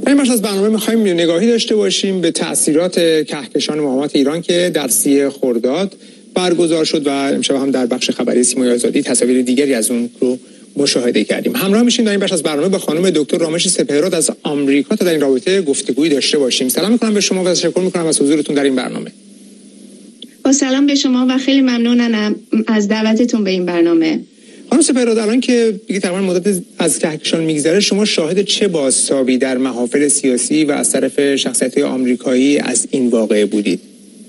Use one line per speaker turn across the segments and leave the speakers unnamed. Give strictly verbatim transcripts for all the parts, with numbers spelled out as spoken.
این بخش از برنامه می‌خوایم نگاهی داشته باشیم به تأثیرات کهکشان مقاومت ایران که در سی خرداد برگزار شد و امشب هم در بخش خبری سیمای آزادی تصاویر دیگری از اون رو مشاهده کردیم. همراه میشیم در این بخش از برنامه با خانم دکتر رامش سپهراد از آمریکا تا در این رابطه گفتگویی داشته باشیم. سلام می‌کنم به شما و تشکر می‌کنم از حضورتون در این برنامه.
با سلام به شما و خیلی ممنونم از دعوتتون به این برنامه.
خانم سپهراد، الان که دیگه تقریبا مدت از کهکشان میگذره، شما شاهد چه بازتابی در محافل سیاسی و از طرف شخصیت‌های آمریکایی از این واقعه بودید؟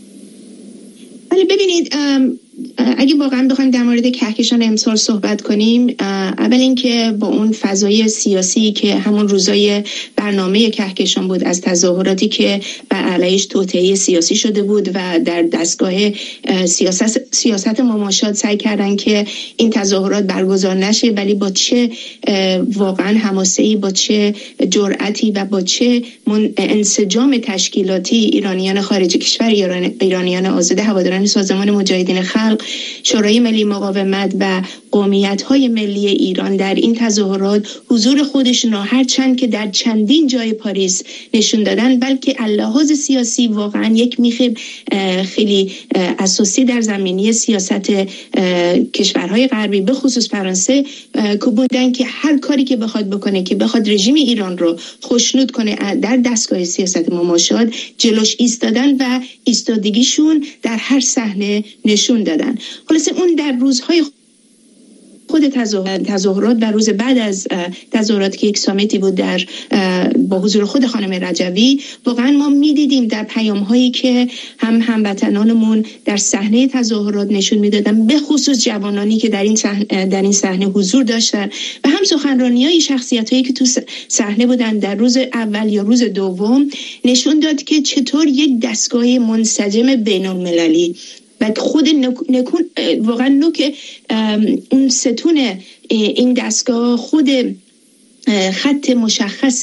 ولی ببینید، اگه واقعا بخوایم در مورد کهکشان امسال صحبت کنیم، اول اینکه با اون فضای سیاسی که همون روزای برنامه کهکشان بود، از تظاهراتی که بر علیهش توطئه سیاسی شده بود و در دستگاه سیاست سیاست مماشات سعی کردن که این تظاهرات برگزار نشه، ولی با چه واقعا حماسه‌ای، با چه جرأتی و با چه انسجام تشکیلاتی ایرانیان خارج کشور، ایران، ایرانیان آزاده، هواداران سازمان مجاهدین خلق، شورای ملی مقاومت و قومیت‌های ملی ایران در این تظاهرات حضور خودشون را هر چند که در چندین جای پاریس نشون دادن، بلکه لحاظ سیاسی واقعا یک میخ خیلی اساسی در زمینه سیاست کشورهای غربی به خصوص فرانسه کوبوندن که هر کاری که بخواد بکنه که بخواد رژیم ایران رو خوشنود کنه در دستگاه سیاست مماشات جلوش ایستادن و ایستادگیشون در هر صحنه نشون دادن. خلاصه اون در روزهای خود تظاهرات و روز بعد از تظاهرات که یک سامیتی بود در با حضور خود خانم رجوی، واقعا ما میدیدیم در پیام هایی که هم هموطنانمون در صحنه تظاهرات نشون میدادن، به خصوص جوانانی که در این صحنه در این صحنه حضور داشتن و هم سخنرانی‌های شخصیتایی که تو صحنه بودن در روز اول یا روز دوم، نشون داد که چطور یک دستگاه منسجم بین‌المللی و خود نکون واقعا نوک اون ستون این دستگاه خود خط مشخص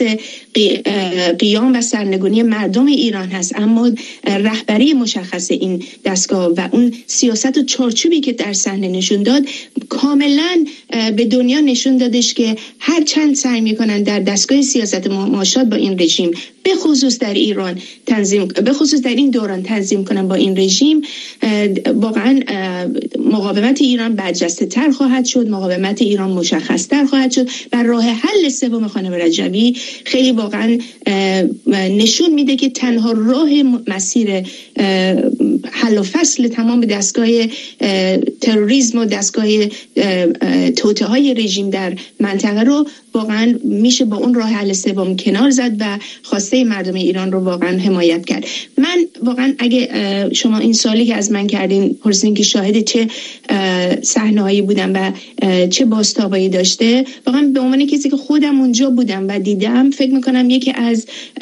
قیام و سرنگونی مردم ایران هست، اما رهبری مشخص این دستگاه و اون سیاست و چارچوبی که در صحنه نشون داد کاملا به دنیا نشون دادش که هر چند سعی میکنن در دستگاه سیاست مماشات با این رژیم، به خصوص در ایران تنظیم به خصوص در این دوران تنظیم کنن با این رژیم، واقعا مقاومت ایران برجسته تر خواهد شد، مقاومت ایران مشخص تر خواهد شد و راه حل سوم خانم رجوی خیلی واقعا نشون میده که تنها راه مسیر حل و فصل تمام دستگاه تروریسم و دستگاه توطئه های رژیم در منطقه رو واقعا میشه با اون راه حل سوم کنار زد و خواسته مردم ایران رو واقعا حمایت کرد. من واقعا اگه شما این سوالی که از من کردین پرسیدین که شاهد چه صحنه‌هایی بودم و چه بازتابایی داشته، واقعا به عنوان کسی که خودم اونجا بودم و دیدم، فکر میکنم یکی از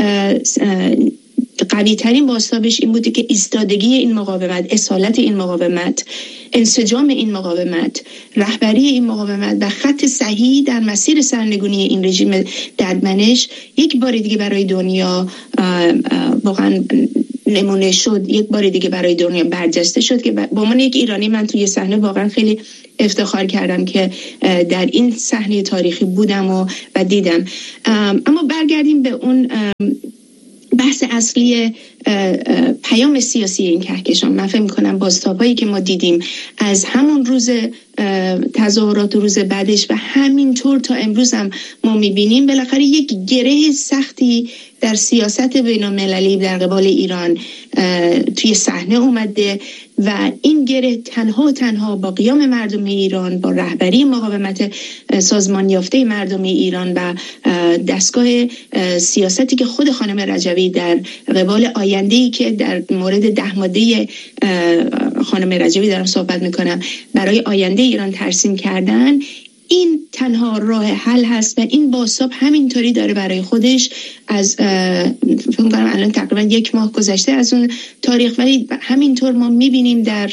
قوی ترین بازتابش این بوده که ایستادگی این مقاومت، اصالت این مقاومت، انسجام این مقاومت، رهبری این مقاومت و خط صحیح در مسیر سرنگونی این رژیم ددمنش یک بار دیگه برای دنیا واقعا نمونه شد، یک بار دیگه برای دنیا برجسته شد که با من یک ایرانی من توی صحنه واقعا خیلی افتخار کردم که در این صحنه تاریخی بودم و, و دیدم. اما برگردیم به اون بحث اصلی پیام سیاسی این کهکشان. من فکر می‌کنم بازتابایی که ما دیدیم از همون روز تظاهرات و روز بعدش و همینطور تا امروز هم ما می‌بینیم بالاخره یک گره سختی در سیاست بین‌المللی در قبال ایران توی صحنه اومده و این گره تنها تنها با قیام مردم ایران، با رهبری مقاومت سازمان یافته مردم ایران و دستگاه سیاستی که خود خانم رجوی در قبال آینده‌ای که در مورد ده ماده خانم رجوی دارم صحبت میکنم برای آینده ایران ترسیم کردن، این تنها راه حل هست و این بازتاب همینطوری داره برای خودش. از فکر می‌کنم الان تقریبا یک ماه گذشته از اون تاریخ، ولی همینطور ما می‌بینیم در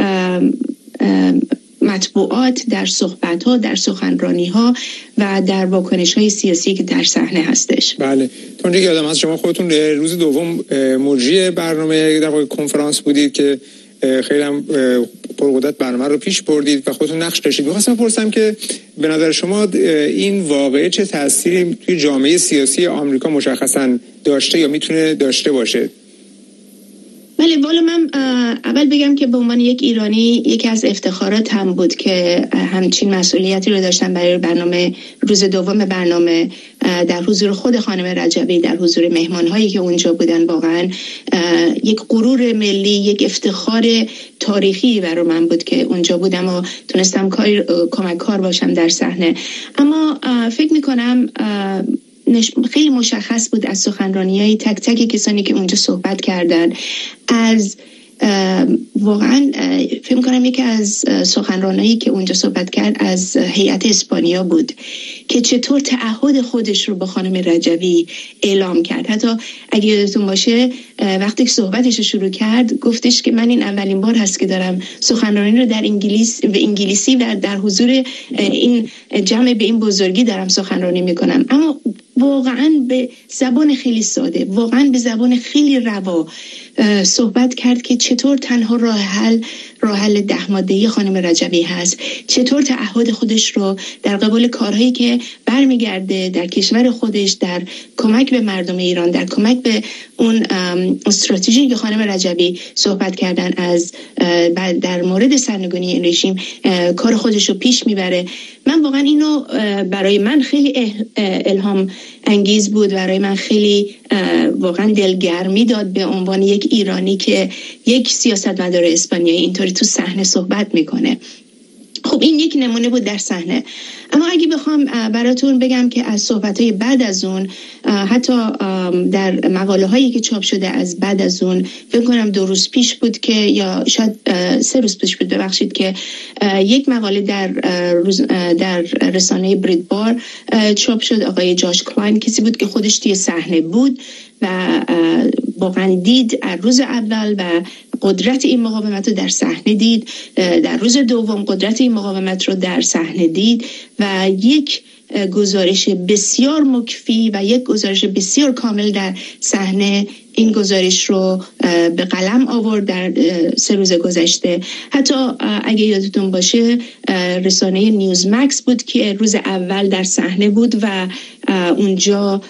مطبوعات، در صحبت‌ها، در سخنرانی‌ها و در واکنش‌های سیاسی که در صحنه هستش.
بله، تا اونجایی که یادم هست شما خودتون روز دوم مجری برنامه در واقع کنفرانس بودید که خیلی هم پرقدرت برنامه رو پیش بردید و خودتون نقش داشتید. می‌خواستم بپرسم که به نظر شما این واقعه چه تأثیری توی جامعه سیاسی آمریکا مشخصاً داشته یا میتونه داشته باشه؟
بله، والا من اول بگم که به عنوان یک ایرانی یکی از افتخارات هم بود که همچین مسئولیتی رو داشتم برای برنامه روز دوم برنامه در حضور خود خانم رجبی، در حضور مهمان‌هایی که اونجا بودن. واقعا یک غرور ملی، یک افتخار تاریخی برای من بود که اونجا بودم و تونستم کمک کار باشم در صحنه. اما فکر می‌کنم خیلی مشخص بود از سخنرانی‌های تک تک کسانی که اونجا صحبت کردن، از واقعا فکر می‌کنم یکی از سخنرانایی که اونجا صحبت کرد از هیئت اسپانیا بود که چطور تعهد خودش رو با خانم رجبی اعلام کرد. حتی اگه یادتون باشه وقتی که صحبتش رو شروع کرد گفتش که من این اولین بار هست که دارم سخنرانی رو در انگلیس و انگلیسی و در حضور این جمع به این بزرگی دارم سخنرانی میکنم. اما واقعا به زبان خیلی ساده، واقعا به زبان خیلی روا صحبت کرد که چطور تنها راه حل راه حل ده ماده‌ای خانم رجبی هست، چطور تعهد خودش رو در قبال کارهایی که برمیگرده در کشور خودش، در کمک به مردم ایران، در کمک به اون استراتژی که خانم رجبی صحبت کردن از در مورد سرنگونی این رژیم کار خودش رو پیش میبره. من واقعا اینو برای من خیلی الهام انگیز بود، برای من خیلی واقعا دلگرمی داد به عنوان یک ایرانی که یک سیاستمدار اسپانیایی اینطوری تو صحنه صحبت میکنه. خب این یک نمونه بود در صحنه. اما اگه بخوام براتون بگم که از صحبت‌های بعد از اون، حتی در مقاله هایی که چاپ شده از بعد از اون، فکر کنم دو روز پیش بود که یا شاید سه روز پیش بود ببخشید که یک مقاله در در رسانه بریدبار چاپ شد. آقای جاش کلاین کسی بود که خودش توی صحنه بود و واقعا دید از روز اول و قدرت این مقاومت رو در صحنه دید، در روز دوم قدرت این مقاومت رو در صحنه دید و یک گزارش بسیار مکفی و یک گزارش بسیار کامل در صحنه این گزارش رو به قلم آورد در سه روز گذشته. حتی اگه یادتون باشه رسانه نیوز مکس بود که روز اول در صحنه بود و اونجا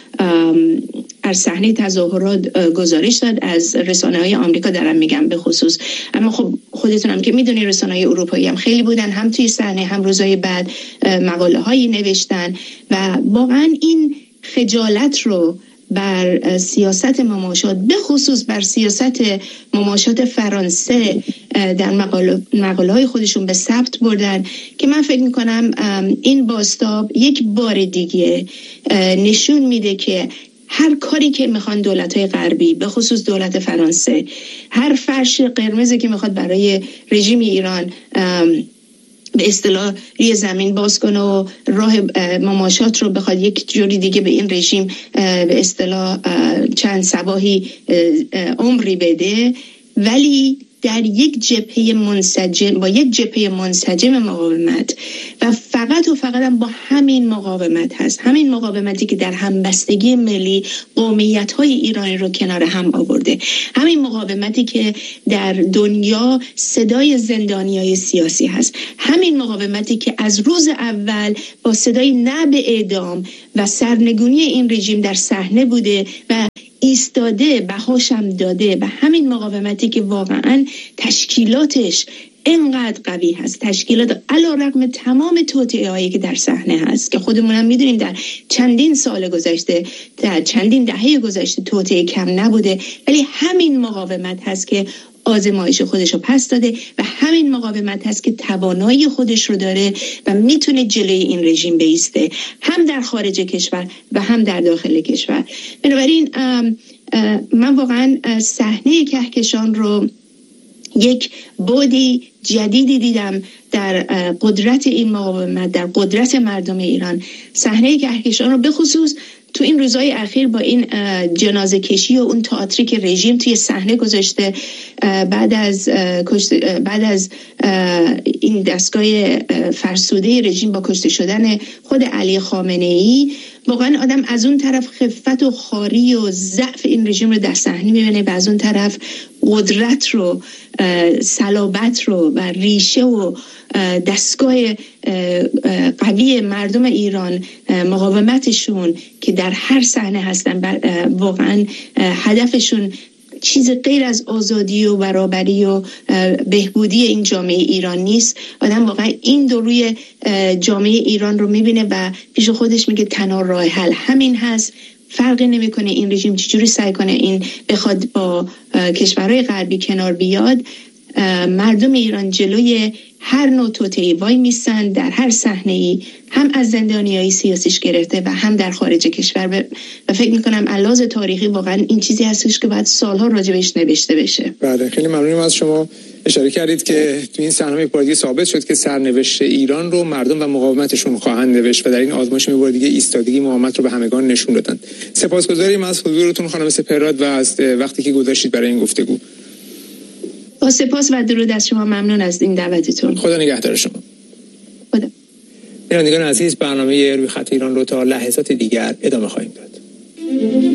از صحنه تظاهرات گزارش داد، از رسانه‌های آمریکا دارم میگم به خصوص. اما خب خودتونم که میدونی رسانه‌های اروپایی هم خیلی بودن، هم توی صحنه هم روزهای بعد مقاله هایی نوشتن و واقعا این خجالت رو بر سیاست مماشات، به خصوص بر سیاست مماشات فرانسه در مقاله مقاله های خودشون به ثبت بردن که من فکر میکنم این بازتاب یک بار دیگه نشون میده که هر کاری که میخوان دولت‌های غربی، به خصوص دولت فرانسه، هر فرش قرمزی که میخواد برای رژیم ایران به اصطلاح روی زمین باز کنه و راه مماشات رو بخواد یک جوری دیگه به این رژیم به اصطلاح چند صباحی عمری بده، ولی در یک جبهه منسجم، با یک جبهه منسجم مقاومت و فقط و فقط هم با همین مقاومت هست، همین مقاومتی که در همبستگی ملی قومیت‌های ایرانی رو کنار هم آورده، همین مقاومتی که در دنیا صدای زندانیای سیاسی هست، همین مقاومتی که از روز اول با صدای نه به اعدام و سرنگونی این رژیم در صحنه بوده و ایستاده، بهاشم داده، و همین مقاومتی که واقعا تشکیلاتش اینقدر قوی هست، تشکیلات علیرغم تمام توطئه‌هایی که در صحنه هست که خودمون هم میدونیم در چندین سال گذشته، در چندین دهه گذشته توطئه کم نبوده، ولی همین مقاومت هست که آزمایش خودش رو پس داده و همین مقاومت هست که توانایی خودش رو داره و میتونه جلوی این رژیم بایسته، هم در خارج کشور و هم در داخل کشور. بنابراین من واقعا صحنه کهکشان رو یک بعدی جدیدی دیدم در قدرت این مقاومت، در قدرت مردم ایران. صحنه کهکشان رو به خصوص تو این روزهای اخیر با این جنازه کشی و اون تئاتری که رژیم توی صحنه گذاشته بعد از بعد از این دستگاه فرسوده رژیم با کشته شدن خود علی خامنه‌ای، واقعا آدم از اون طرف خفت و خاری و ضعف این رژیم رو در صحنه میبینه و از اون طرف قدرت رو، صلابت رو و ریشه و دستگاه قوی مردم ایران، مقاومتشون که در هر صحنه هستن، واقعا هدفشون چیز غیر از آزادی و برابری و بهبودی این جامعه ایران نیست. آدم واقعا این دو روی جامعه ایران رو میبینه و پیش خودش میگه تنها راه حل همین هست. فرقی نمیکنه این رژیم چجوری سعی کنه این بخواد با کشورهای غربی کنار بیاد. مردم ایران جلوی هر نوع توطئه‌ای وای میستن در هر صحنه‌ای، هم از زندانیای سیاسیش گرفته و هم در خارج کشور. و فکر میکنم علاوه تاریخی واقعا این چیزی هستش که باید سالها راجبش نوشته بشه.
بله، خیلی ممنونم از شما. اشاره کردید که تو این صحنه یک بار دیگه ثابت شد که سرنوشت ایران رو مردم و مقاومتشون خواهند نوشت و در این آزمایش یک بار دیگه ایستادگی مقاومت رو به همگان نشون دادن. سپاسگزاریم از حضورتون خانم سپهراد و از وقتی که گذاشتید برای این گفتگو.
با سپاس و درود از شما، ممنون از این دعوتتون.
خدا نگهدار شما.
خدا.
بینندگان عزیز، برنامه روی خط ایران رو تا لحظات دیگر ادامه خواهیم داد.